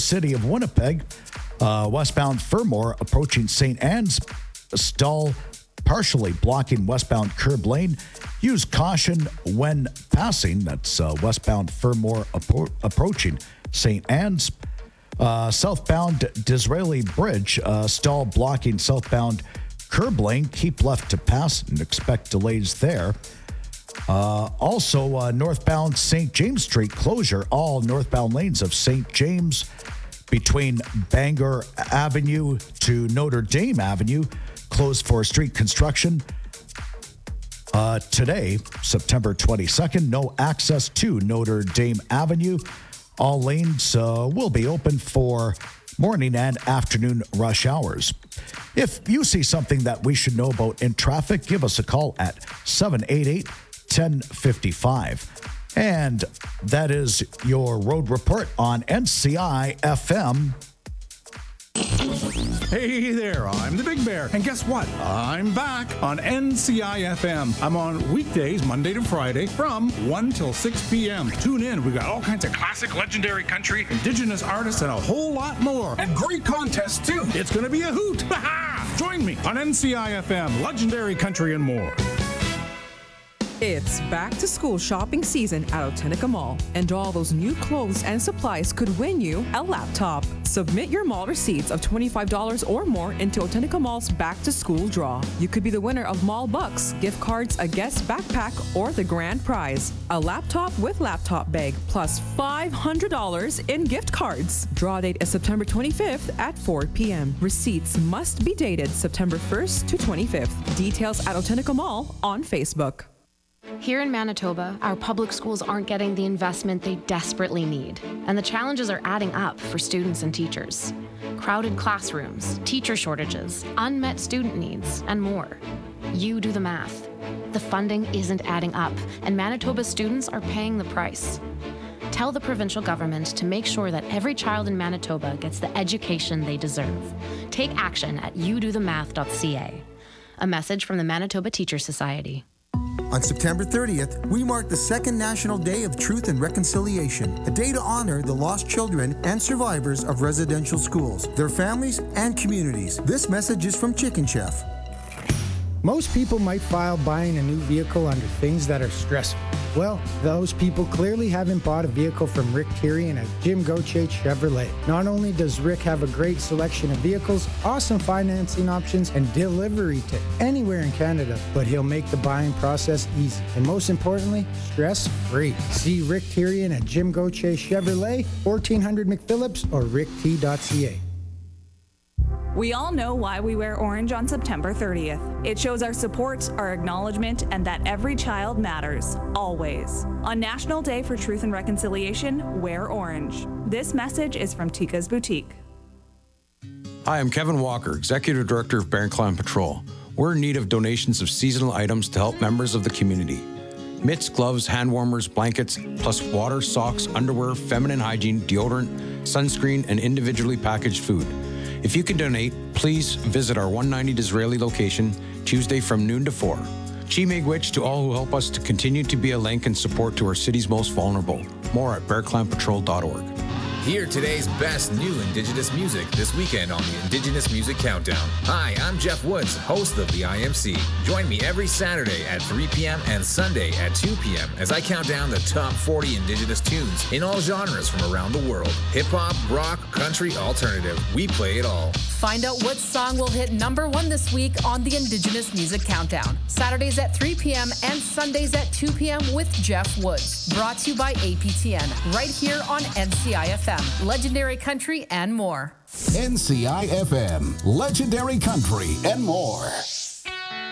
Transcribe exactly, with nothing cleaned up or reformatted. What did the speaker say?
city of Winnipeg. Uh, westbound Fermor approaching Saint Anne's. Stall partially blocking westbound curb lane. Use caution when passing. That's uh, westbound Fermor appro- approaching Saint Anne's. Uh, southbound Disraeli Bridge. Uh, stall blocking southbound curb lane. Keep left to pass and expect delays there. Uh, also, uh, northbound Saint James Street closure. All northbound lanes of Saint James between Bangor Avenue to Notre Dame Avenue closed for street construction. Uh, today, September twenty-second, no access to Notre Dame Avenue. All lanes uh, will be open for morning and afternoon rush hours. If you see something that we should know about in traffic, give us a call at seven eight eight, one zero five five. And that is your road report on N C I F M. Hey there, I'm the Big Bear. And guess what? I'm back on N C I F M. I'm on weekdays, Monday to Friday, from one till six p.m. Tune in. We got all kinds of classic, legendary country, indigenous artists, and a whole lot more. And great contests, too. It's going to be a hoot. Join me on N C I F M, legendary country and more. It's back to school shopping season at Otenica Mall, and all those new clothes and supplies could win you a laptop. Submit your mall receipts of twenty-five dollars or more into Otenica Mall's back to school draw. You could be the winner of Mall Bucks, gift cards, a guest backpack, or the grand prize, a laptop with laptop bag, plus five hundred dollars in gift cards. Draw date is September twenty-fifth at four p.m. Receipts must be dated September first to twenty-fifth. Details at Otenica Mall on Facebook. Here in Manitoba, our public schools aren't getting the investment they desperately need, and the challenges are adding up for students and teachers. Crowded classrooms, teacher shortages, unmet student needs, and more. You do the math. The funding isn't adding up, and Manitoba students are paying the price. Tell the provincial government to make sure that every child in Manitoba gets the education they deserve. Take action at you do the math dot c a. A message from the Manitoba Teacher Society. On September thirtieth, we mark the second National Day of Truth and Reconciliation, a day to honor the lost children and survivors of residential schools, their families, and communities. This message is from Chicken Chef. Most people might file buying a new vehicle under things that are stressful. Well, those people clearly haven't bought a vehicle from Rick Tyrion at Jim Gauthier Chevrolet. Not only does Rick have a great selection of vehicles, awesome financing options, and delivery to anywhere in Canada, but he'll make the buying process easy. And most importantly, stress-free. See Rick Tyrion at Jim Gauthier Chevrolet, fourteen hundred McPhillips, or rick t dot c a. We all know why we wear orange on September thirtieth. It shows our support, our acknowledgement, and that every child matters, always. On National Day for Truth and Reconciliation, wear orange. This message is from Tika's Boutique. Hi, I'm Kevin Walker, Executive Director of Barron Clan Patrol. We're in need of donations of seasonal items to help members of the community. Mitts, gloves, hand warmers, blankets, plus water, socks, underwear, feminine hygiene, deodorant, sunscreen, and individually packaged food. If you can donate, please visit our one ninety Disraeli location Tuesday from noon to four. Chi Miigwech to all who help us to continue to be a link and support to our city's most vulnerable. More at bear clan patrol dot org. Hear today's best new Indigenous music this weekend on the Indigenous Music Countdown. Hi, I'm Jeff Woods, host of the I M C. Join me every Saturday at three p.m. and Sunday at two p.m. as I count down the top forty Indigenous tunes in all genres from around the world. Hip-hop, rock, country, alternative. We play it all. Find out what song will hit number one this week on the Indigenous Music Countdown. Saturdays at three p.m. and Sundays at two p.m. with Jeff Woods. Brought to you by A P T N, right here on N C I F M. Legendary country and more. N C I F M, legendary country and more.